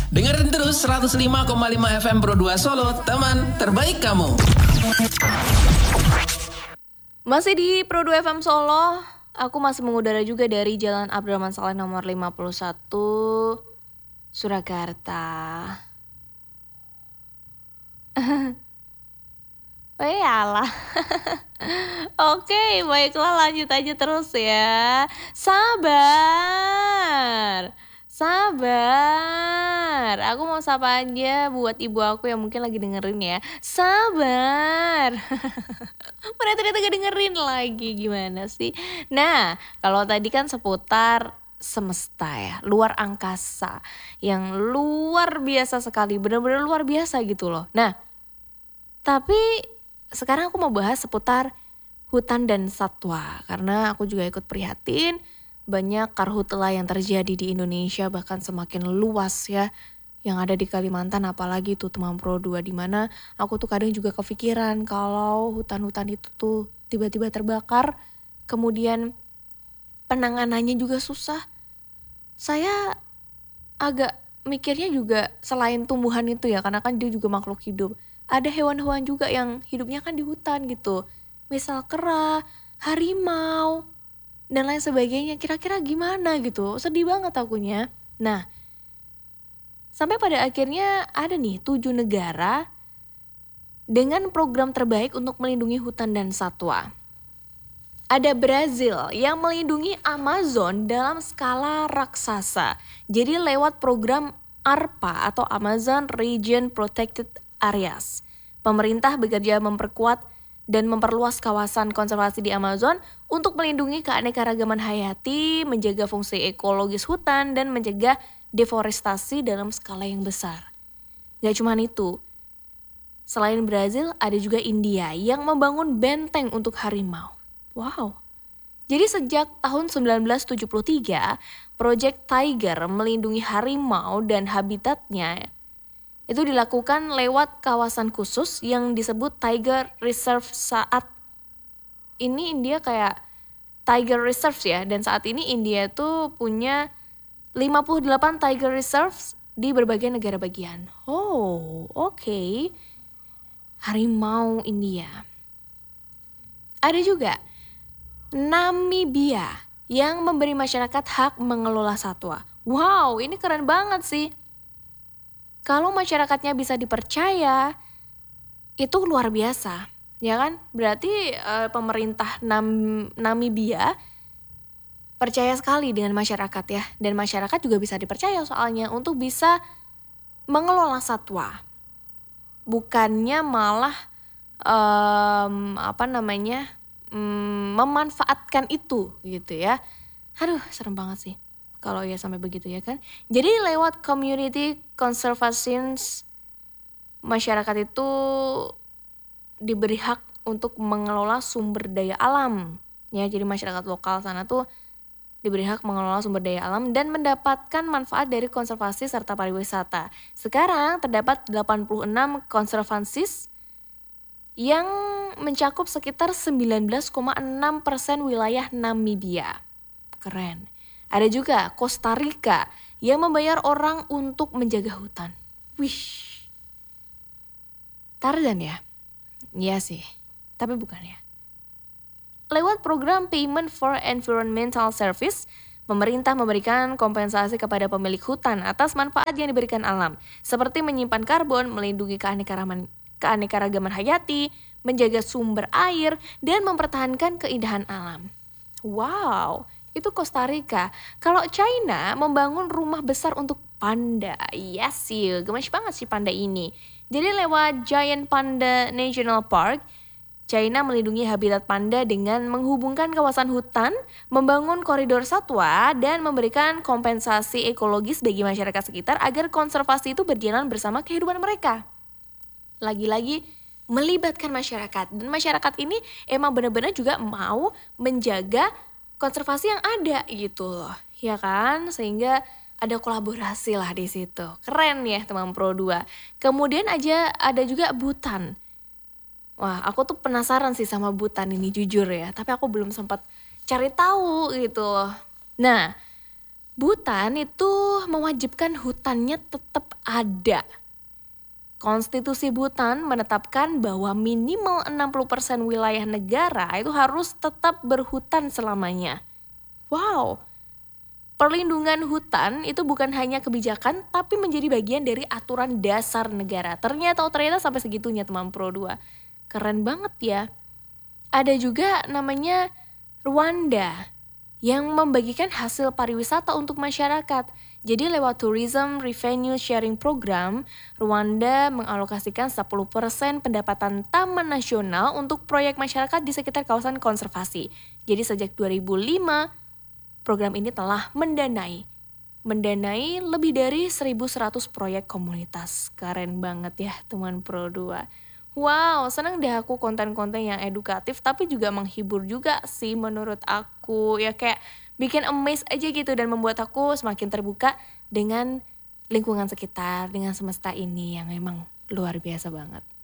Dengerin terus 105,5 FM Pro 2 Solo, teman terbaik kamu. Masih di Pro 2 FM Solo, aku masih mengudara juga dari Jalan Abdurrahman Saleh nomor 51, Surakarta. Oh iyalah. Oke, baiklah lanjut aja terus ya. Sabar. Aku mau sapa aja buat ibu aku yang mungkin lagi dengerin ya. Sabar. Mana ternyata gak dengerin lagi, gimana sih? Nah, kalau tadi kan seputar semesta ya, luar angkasa. Yang luar biasa sekali, benar-benar luar biasa gitu loh. Nah, tapi sekarang aku mau bahas seputar hutan dan satwa. Karena aku juga ikut prihatin banyak karhutla yang terjadi di Indonesia, bahkan semakin luas ya. Yang ada di Kalimantan, apalagi tuh teman Pro 2, dimana aku tuh kadang juga kepikiran kalau hutan-hutan itu tuh tiba-tiba terbakar. Kemudian penanganannya juga susah. Saya agak mikirnya juga selain tumbuhan itu ya, karena kan dia juga makhluk hidup. Ada hewan-hewan juga yang hidupnya kan di hutan gitu. Misal kera, harimau, dan lain sebagainya. Kira-kira gimana gitu. Sedih banget akunya. Nah, sampai pada akhirnya ada nih 7 negara dengan program terbaik untuk melindungi hutan dan satwa. Ada Brazil yang melindungi Amazon dalam skala raksasa. Jadi lewat program ARPA atau Amazon Region Protected Areas. Pemerintah bekerja memperkuat dan memperluas kawasan konservasi di Amazon untuk melindungi keanekaragaman hayati, menjaga fungsi ekologis hutan, dan mencegah deforestasi dalam skala yang besar. Gak cuma itu, selain Brazil ada juga India yang membangun benteng untuk harimau. Wow. Jadi sejak tahun 1973, Project Tiger melindungi harimau dan habitatnya itu dilakukan lewat kawasan khusus yang disebut Tiger Reserve. Saat ini India kayak Tiger Reserve ya, dan saat ini India tuh punya 58 Tiger Reserves di berbagai negara bagian. Oh, oke. Harimau India. Ada juga Namibia yang memberi masyarakat hak mengelola satwa. Wow, ini keren banget sih. Kalau masyarakatnya bisa dipercaya, itu luar biasa, ya kan? Berarti pemerintah Namibia percaya sekali dengan masyarakat ya. Dan masyarakat juga bisa dipercaya soalnya untuk bisa mengelola satwa. Bukannya malah memanfaatkan itu gitu ya. Aduh, serem banget sih kalau ya sampai begitu ya kan. Jadi lewat community conservation, masyarakat itu diberi hak untuk mengelola sumber daya alam. Ya, jadi masyarakat lokal sana tuh diberi hak mengelola sumber daya alam dan mendapatkan manfaat dari konservasi serta pariwisata. Sekarang terdapat 86 konservansis yang mencakup sekitar 19,6% wilayah Namibia. Keren. Ada juga Costa Rica yang membayar orang untuk menjaga hutan. Wih. Tarzan ya? Iya sih, tapi bukan ya. Lewat program Payment for Environmental Service, pemerintah memberikan kompensasi kepada pemilik hutan atas manfaat yang diberikan alam, seperti menyimpan karbon, melindungi keanekaragaman hayati, menjaga sumber air, dan mempertahankan keindahan alam. Wow, itu Costa Rica. Kalau China membangun rumah besar untuk panda. Yes sih, gemes banget sih panda ini. Jadi lewat Giant Panda National Park, China melindungi habitat panda dengan menghubungkan kawasan hutan, membangun koridor satwa, dan memberikan kompensasi ekologis bagi masyarakat sekitar agar konservasi itu berjalan bersama kehidupan mereka. Lagi-lagi melibatkan masyarakat, dan masyarakat ini emang benar-benar juga mau menjaga konservasi yang ada gitu loh, ya kan? Sehingga ada kolaborasi lah di situ. Keren ya teman Pro 2. Kemudian ada juga Bhutan. Wah, aku tuh penasaran sih sama Bhutan ini jujur ya, tapi aku belum sempat cari tahu gitu loh. Nah, Bhutan itu mewajibkan hutannya tetap ada. Konstitusi Bhutan menetapkan bahwa minimal 60% wilayah negara itu harus tetap berhutan selamanya. Wow, perlindungan hutan itu bukan hanya kebijakan tapi menjadi bagian dari aturan dasar negara. Ternyata sampai segitunya teman Pro 2. Keren banget ya. Ada juga namanya Rwanda yang membagikan hasil pariwisata untuk masyarakat. Jadi lewat Tourism Revenue Sharing Program, Rwanda mengalokasikan 10% pendapatan taman nasional untuk proyek masyarakat di sekitar kawasan konservasi. Jadi sejak 2005, program ini telah mendanai lebih dari 1.100 proyek komunitas. Keren banget ya teman Pro 2. Wow, senang deh aku konten-konten yang edukatif tapi juga menghibur juga sih menurut aku. Ya kayak bikin amazed aja gitu dan membuat aku semakin terbuka dengan lingkungan sekitar, dengan semesta ini yang emang luar biasa banget.